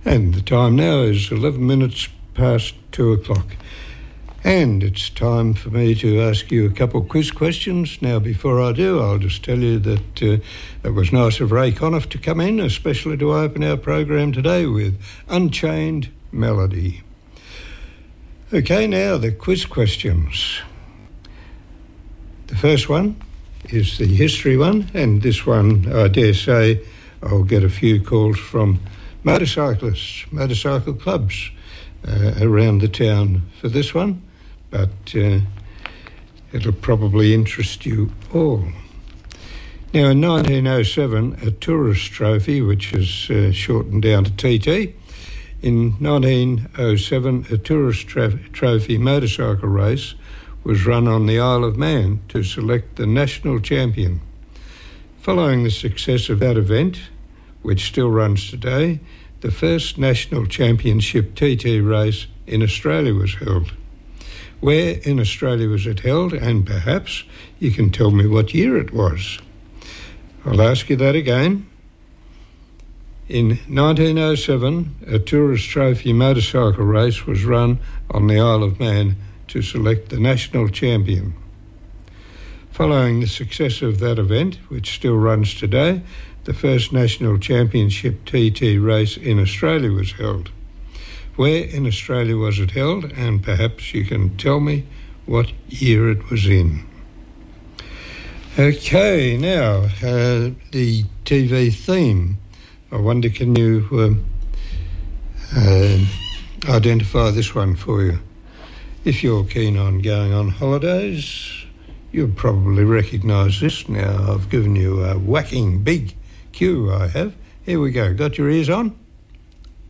And the time now is 11 minutes past 2 o'clock. And it's time for me to ask you a couple of quiz questions. Now, before I do, I'll just tell you that it was nice of Ray Conniff to come in, especially to open our program today with Unchained Melody. Okay, now the quiz questions. The first one is the history one, and this one, I dare say, I'll get a few calls from motorcyclists, motorcycle clubs around the town for this one, but it'll probably interest you all. Now, in 1907, a tourist trophy, which is shortened down to TT, in 1907, a tourist trophy motorcycle race was run on the Isle of Man to select the national champion. Following the success of that event, which still runs today, the first national championship TT race in Australia was held. Where in Australia was it held? And perhaps you can tell me what year it was. I'll ask you that again. In 1907, a tourist trophy motorcycle race was run on the Isle of Man to select the national champion. Following the success of that event, which still runs today, the first national championship TT race in Australia was held. Where in Australia was it held? And perhaps you can tell me what year it was in. Okay, now, the TV theme. I wonder, can you identify this one for you? If you're keen on going on holidays, you'll probably recognise this. Now, I've given you a whacking big cue, I have. Here we go. Got your ears on?